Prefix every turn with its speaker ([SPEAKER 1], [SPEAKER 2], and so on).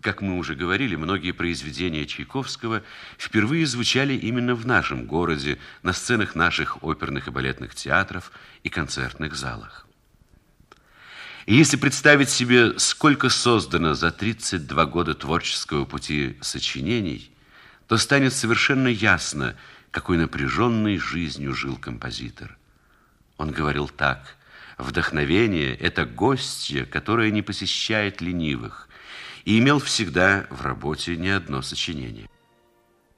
[SPEAKER 1] Как мы уже говорили, многие произведения Чайковского впервые звучали именно в нашем городе, на сценах наших оперных и балетных театров и концертных залах. И если представить себе, сколько создано за 32 года творческого пути сочинений, то станет совершенно ясно, какой напряженной жизнью жил композитор. Он говорил так: «Вдохновение – это гостья, которая не посещает ленивых», и имел всегда в работе не одно сочинение.